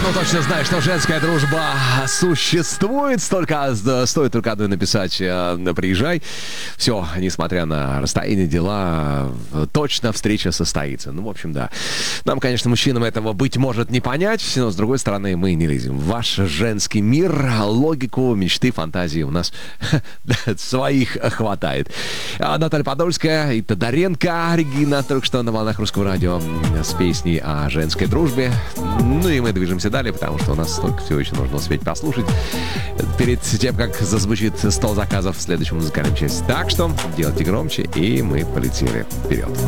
одно точно знаю, что женская дружба существует. Стоит только одной написать «приезжай». Все, несмотря на расстояние, дела, точно встреча состоится. Ну, в общем, да. Нам, конечно, мужчинам этого, быть может, не понять, но, с другой стороны, мы не лезем в ваш женский мир. Логику, мечты, фантазии у нас своих хватает. Наталья Подольская и Тодоренко, Регина, только что на волнах Русского радио с песней о женской дружбе. Ну и мы движемся далее, потому что у нас столько всего еще нужно успеть послушать перед тем, как зазвучит 100 заказов в следующем музыкальном части. Так что делайте громче, и мы полетели вперед.